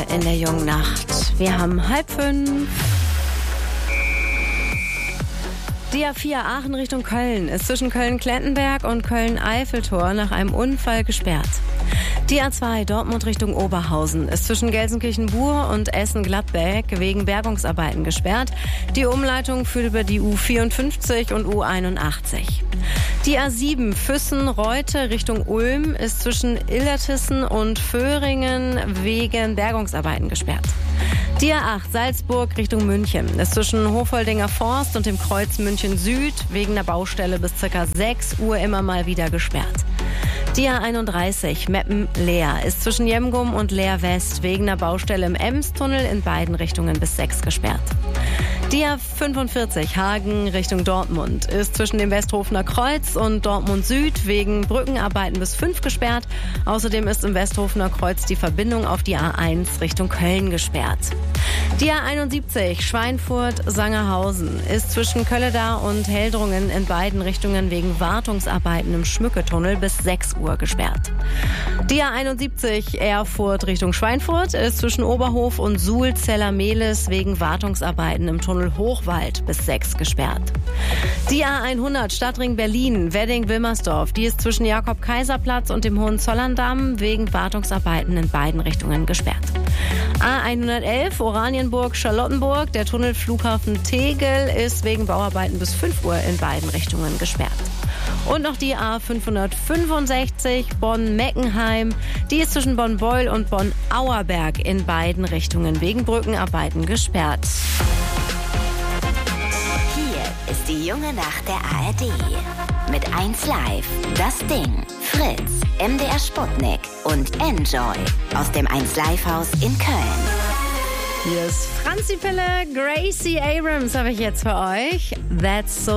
in der jungen Nacht. Wir haben 4:30. Die A4 Aachen Richtung Köln ist zwischen Köln-Klettenberg und Köln-Eiffeltor nach einem Unfall gesperrt. Die A2 Dortmund Richtung Oberhausen ist zwischen Gelsenkirchen-Bur und Essen-Gladbeck wegen Bergungsarbeiten gesperrt. Die Umleitung führt über die U54 und U81. Die A7 Füssen-Reute Richtung Ulm ist zwischen Illertissen und Föhringen wegen Bergungsarbeiten gesperrt. Die A8 Salzburg Richtung München ist zwischen Hofoldinger Forst und dem Kreuz München Süd wegen der Baustelle bis ca. 6 Uhr immer mal wieder gesperrt. Die A31 Meppen-Leer ist zwischen Jemgum und Leer West wegen der Baustelle im Emstunnel in beiden Richtungen bis 6 gesperrt. Die A45 Hagen Richtung Dortmund ist zwischen dem Westhofener Kreuz und Dortmund Süd wegen Brückenarbeiten bis 5 gesperrt. Außerdem ist im Westhofener Kreuz die Verbindung auf die A1 Richtung Köln gesperrt. Die A71 Schweinfurt-Sangerhausen ist zwischen Kölleda und Heldrungen in beiden Richtungen wegen Wartungsarbeiten im Schmücketunnel bis 6 Uhr gesperrt. Die A71 Erfurt Richtung Schweinfurt ist zwischen Oberhof und Suhl-Zellermehlis wegen Wartungsarbeiten im Tunnel Hochwald bis 6 gesperrt. Die A100 Stadtring Berlin Wedding-Wilmersdorf, die ist zwischen Jakob-Kaiser-Platz und dem Hohenzollern-Damm wegen Wartungsarbeiten in beiden Richtungen gesperrt. A111 Oranienburg-Charlottenburg, der Tunnel Flughafen Tegel ist wegen Bauarbeiten bis 5 Uhr in beiden Richtungen gesperrt. Und noch die A565 Bonn-Meckenheim, die ist zwischen Bonn-Beul und Bonn-Auerberg in beiden Richtungen wegen Brückenarbeiten gesperrt. Hier ist die junge Nacht der ARD. Mit 1Live, Das Ding, Fritz, MDR Sputnik und Enjoy aus dem 1Live-Haus in Köln. Hier ist Franzi Pille, Gracie Abrams habe ich jetzt für euch. That's so